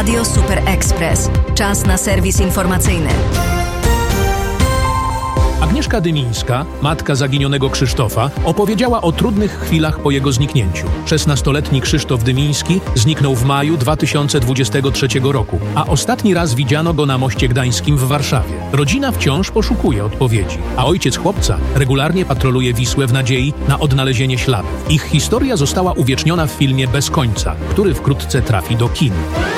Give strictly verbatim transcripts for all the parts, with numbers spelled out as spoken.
Radio Super Express. Czas na serwis informacyjny. Agnieszka Dymińska, matka zaginionego Krzysztofa, opowiedziała o trudnych chwilach po jego zniknięciu. szesnastoletni Krzysztof Dymiński zniknął w maju dwa tysiące dwudziestego trzeciego roku, a ostatni raz widziano go na Moście Gdańskim w Warszawie. Rodzina wciąż poszukuje odpowiedzi, a ojciec chłopca regularnie patroluje Wisłę w nadziei na odnalezienie śladów. Ich historia została uwieczniona w filmie Bez końca, który wkrótce trafi do kin.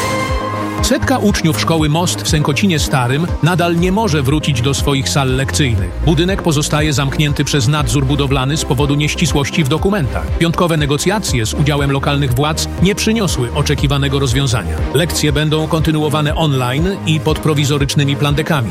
Setka uczniów szkoły Most w Sękocinie Starym nadal nie może wrócić do swoich sal lekcyjnych. Budynek pozostaje zamknięty przez nadzór budowlany z powodu nieścisłości w dokumentach. Piątkowe negocjacje z udziałem lokalnych władz nie przyniosły oczekiwanego rozwiązania. Lekcje będą kontynuowane online i pod prowizorycznymi plandekami.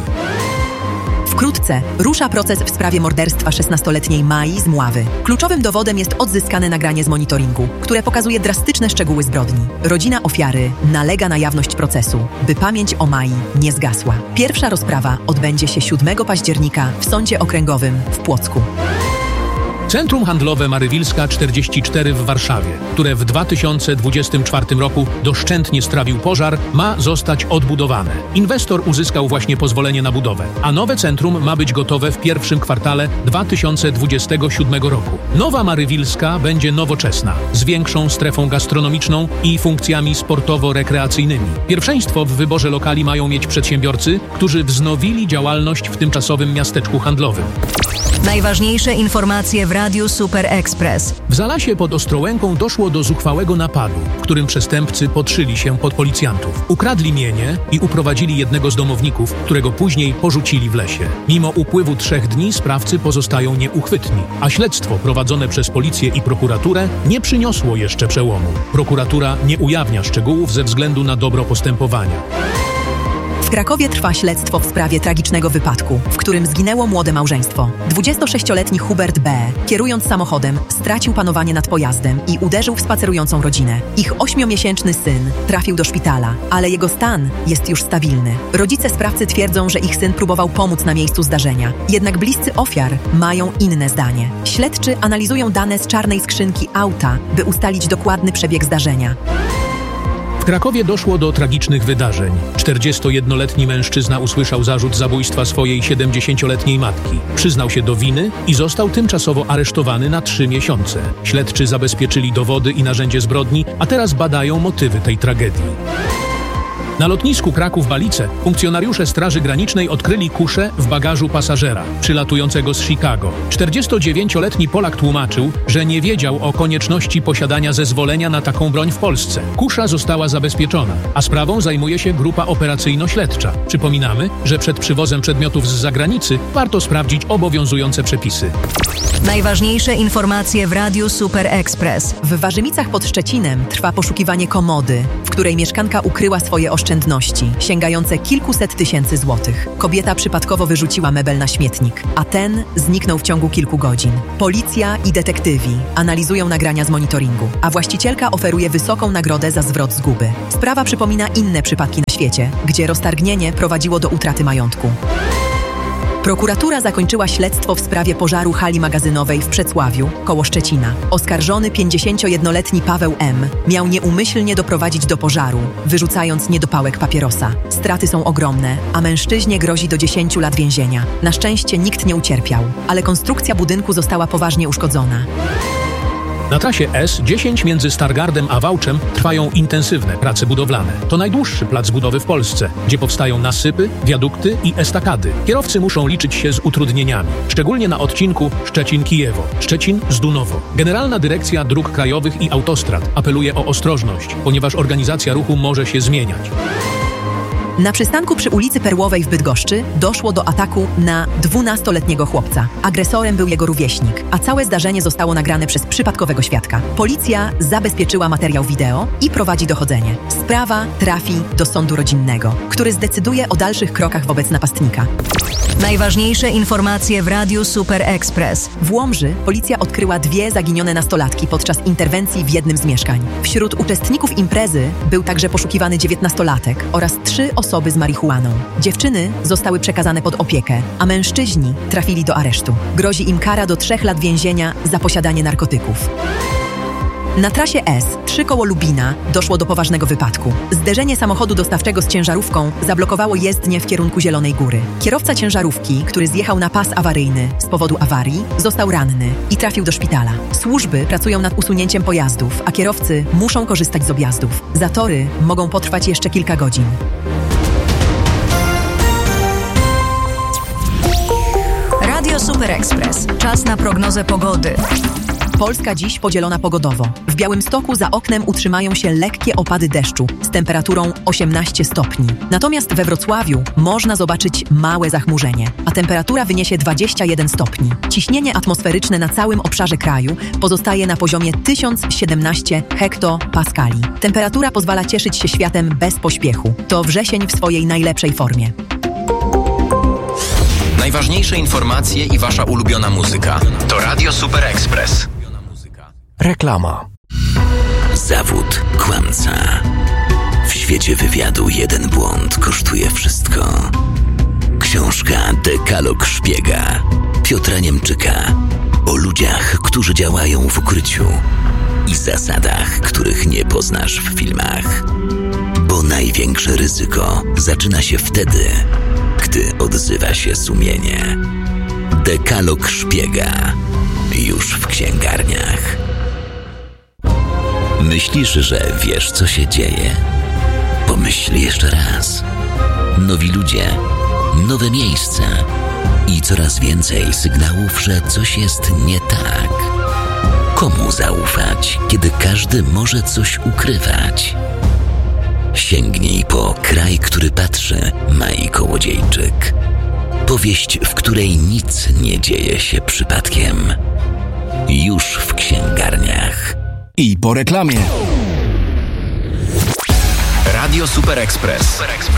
Wkrótce rusza proces w sprawie morderstwa szesnastoletniej Mai z Mławy. Kluczowym dowodem jest odzyskane nagranie z monitoringu, które pokazuje drastyczne szczegóły zbrodni. Rodzina ofiary nalega na jawność procesu, by pamięć o Mai nie zgasła. Pierwsza rozprawa odbędzie się siódmego października w Sądzie Okręgowym w Płocku. Centrum Handlowe Marywilska czterdzieści cztery w Warszawie, które w dwa tysiące dwudziestym czwartym roku doszczętnie strawił pożar, ma zostać odbudowane. Inwestor uzyskał właśnie pozwolenie na budowę, a nowe centrum ma być gotowe w pierwszym kwartale dwa tysiące dwudziestego siódmego roku. Nowa Marywilska będzie nowoczesna, z większą strefą gastronomiczną i funkcjami sportowo-rekreacyjnymi. Pierwszeństwo w wyborze lokali mają mieć przedsiębiorcy, którzy wznowili działalność w tymczasowym miasteczku handlowym. Najważniejsze informacje w Radiu Super Express. W Zalasie pod Ostrołęką doszło do zuchwałego napadu, w którym przestępcy podszyli się pod policjantów. Ukradli mienie i uprowadzili jednego z domowników, którego później porzucili w lesie. Mimo upływu trzech dni sprawcy pozostają nieuchwytni, a śledztwo prowadzone przez policję i prokuraturę nie przyniosło jeszcze przełomu. Prokuratura nie ujawnia szczegółów ze względu na dobro postępowania. W Krakowie trwa śledztwo w sprawie tragicznego wypadku, w którym zginęło młode małżeństwo. dwudziestosześcioletni Hubert B., kierując samochodem, stracił panowanie nad pojazdem i uderzył w spacerującą rodzinę. Ich ośmiomiesięczny syn trafił do szpitala, ale jego stan jest już stabilny. Rodzice sprawcy twierdzą, że ich syn próbował pomóc na miejscu zdarzenia. Jednak bliscy ofiar mają inne zdanie. Śledczy analizują dane z czarnej skrzynki auta, by ustalić dokładny przebieg zdarzenia. W Krakowie doszło do tragicznych wydarzeń. czterdziestojednoletni mężczyzna usłyszał zarzut zabójstwa swojej siedemdziesięcioletniej matki. Przyznał się do winy i został tymczasowo aresztowany na trzy miesiące. Śledczy zabezpieczyli dowody i narzędzie zbrodni, a teraz badają motywy tej tragedii. Na lotnisku Kraków-Balice funkcjonariusze Straży Granicznej odkryli kuszę w bagażu pasażera przylatującego z Chicago. czterdziestodziewięcioletni Polak tłumaczył, że nie wiedział o konieczności posiadania zezwolenia na taką broń w Polsce. Kusza została zabezpieczona, a sprawą zajmuje się grupa operacyjno-śledcza. Przypominamy, że przed przywozem przedmiotów z zagranicy warto sprawdzić obowiązujące przepisy. Najważniejsze informacje w Radiu Super Express. W Warzymicach pod Szczecinem trwa poszukiwanie komody, w której mieszkanka ukryła swoje oszczędności, sięgające kilkuset tysięcy złotych. Kobieta przypadkowo wyrzuciła mebel na śmietnik, a ten zniknął w ciągu kilku godzin. Policja i detektywi analizują nagrania z monitoringu, a właścicielka oferuje wysoką nagrodę za zwrot zguby. Sprawa przypomina inne przypadki na świecie, gdzie roztargnienie prowadziło do utraty majątku. Prokuratura zakończyła śledztwo w sprawie pożaru hali magazynowej w Przecławiu, koło Szczecina. Oskarżony pięćdziesięciojednoletni Paweł M. miał nieumyślnie doprowadzić do pożaru, wyrzucając niedopałek papierosa. Straty są ogromne, a mężczyźnie grozi do dziesięciu lat więzienia. Na szczęście nikt nie ucierpiał, ale konstrukcja budynku została poważnie uszkodzona. Na trasie S dziesięć między Stargardem a Wałczem trwają intensywne prace budowlane. To najdłuższy plac budowy w Polsce, gdzie powstają nasypy, wiadukty i estakady. Kierowcy muszą liczyć się z utrudnieniami, szczególnie na odcinku Szczecin-Kijewo, Szczecin-Zdunowo. Generalna Dyrekcja Dróg Krajowych i Autostrad apeluje o ostrożność, ponieważ organizacja ruchu może się zmieniać. Na przystanku przy ulicy Perłowej w Bydgoszczy doszło do ataku na dwunastoletniego chłopca. Agresorem był jego rówieśnik, a całe zdarzenie zostało nagrane przez przypadkowego świadka. Policja zabezpieczyła materiał wideo i prowadzi dochodzenie. Sprawa trafi do sądu rodzinnego, który zdecyduje o dalszych krokach wobec napastnika. Najważniejsze informacje w Radiu Super Express. W Łomży policja odkryła dwie zaginione nastolatki podczas interwencji w jednym z mieszkań. Wśród uczestników imprezy był także poszukiwany dziewiętnastolatek oraz trzy osoby z marihuaną. Dziewczyny zostały przekazane pod opiekę, a mężczyźni trafili do aresztu. Grozi im kara do trzech lat więzienia za posiadanie narkotyków. Na trasie S, trzy koło Lubina, doszło do poważnego wypadku. Zderzenie samochodu dostawczego z ciężarówką zablokowało jezdnię w kierunku Zielonej Góry. Kierowca ciężarówki, który zjechał na pas awaryjny z powodu awarii, został ranny i trafił do szpitala. Służby pracują nad usunięciem pojazdów, a kierowcy muszą korzystać z objazdów. Zatory mogą potrwać jeszcze kilka godzin. Radio Super Express. Czas na prognozę pogody. Polska dziś podzielona pogodowo. W Białymstoku za oknem utrzymają się lekkie opady deszczu z temperaturą osiemnaście stopni. Natomiast we Wrocławiu można zobaczyć małe zachmurzenie, a temperatura wyniesie dwadzieścia jeden stopni. Ciśnienie atmosferyczne na całym obszarze kraju pozostaje na poziomie tysiąc siedemnaście hektopaskali. Temperatura pozwala cieszyć się światem bez pośpiechu. To wrzesień w swojej najlepszej formie. Najważniejsze informacje i wasza ulubiona muzyka. To Radio Super Express. Reklama. Zawód kłamca. W świecie wywiadu jeden błąd kosztuje wszystko. Książka Dekalog Szpiega Piotra Niemczyka o ludziach, którzy działają w ukryciu i zasadach, których nie poznasz w filmach. Bo największe ryzyko zaczyna się wtedy, gdy odzywa się sumienie. Dekalog Szpiega już w księgarniach. Myślisz, że wiesz, co się dzieje? Pomyśl jeszcze raz. Nowi ludzie, nowe miejsca i coraz więcej sygnałów, że coś jest nie tak. Komu zaufać, kiedy każdy może coś ukrywać? Sięgnij po Kraj, który patrzy, Mai Kołodziejczyk. Powieść, w której nic nie dzieje się przypadkiem. Już w księgarniach. I po reklamie. Radio Super Express.